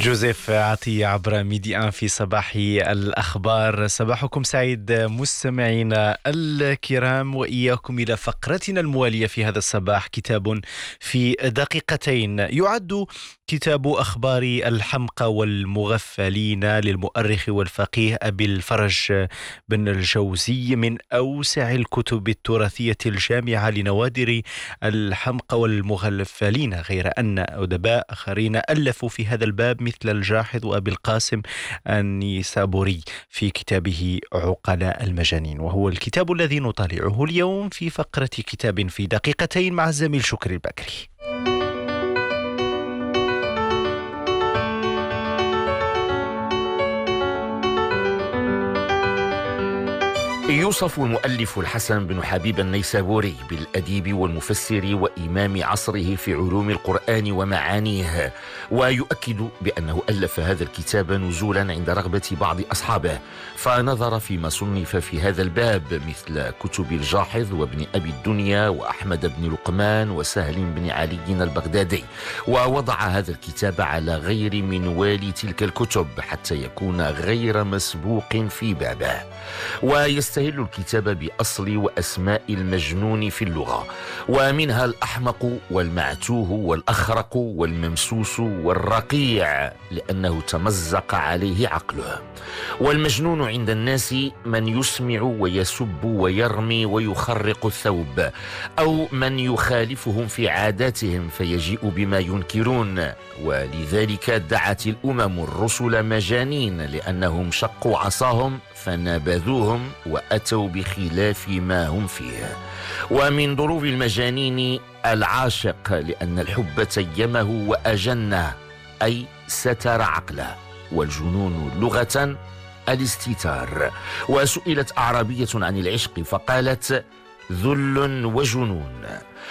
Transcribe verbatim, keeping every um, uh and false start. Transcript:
جوزيف عطية عبر ميدي آن في صباح الأخبار. صباحكم سعيد مستمعينا الكرام، وإياكم إلى فقرتنا الموالية في هذا الصباح، كتاب في دقيقتين. يعد كتاب أخبار الحمقى والمغفلين للمؤرخ والفقيه أبي الفرج بن الجوزي من أوسع الكتب التراثية الجامعة لنوادر الحمقى والمغفلين، غير أن أدباء آخرين ألفوا في هذا الباب مثل الجاحظ وأبي القاسم النيسابوري في كتابه عقلاء المجانين، وهو الكتاب الذي نطالعه اليوم في فقرة كتاب في دقيقتين مع الزميل شكري البكري. يوصف المؤلف الحسن بن حبيب النيسابوري بالأديب والمفسر وإمام عصره في علوم القرآن ومعانيه، ويؤكد بأنه ألف هذا الكتاب نزولا عند رغبة بعض أصحابه، فنظر فيما صنف في هذا الباب مثل كتب الجاحظ وابن أبي الدنيا وأحمد بن لقمان وسهل بن علي البغدادي، ووضع هذا الكتاب على غير منوال تلك الكتب حتى يكون غير مسبوق في بابه. ويستهل الكتاب بأصل وأسماء المجنون في اللغة، ومنها الأحمق والمعتوه والأخرق والممسوس والرقيع لأنه تمزق عليه عقله. والمجنون عند الناس من يسمع ويسب ويرمي ويخرق الثوب، أو من يخالفهم في عاداتهم فيجيء بما ينكرون، ولذلك دعت الأمم الرسل مجانين لأنهم شقوا عصاهم فنبذوهم وأتوا بخلاف ما هم فيه. ومن ضروب المجانين العاشق لأن الحب تيمه وأجنه، أي ستر عقله، والجنون لغة الاستتار. وسئلت أعرابية عن العشق فقالت: ذل وجنون.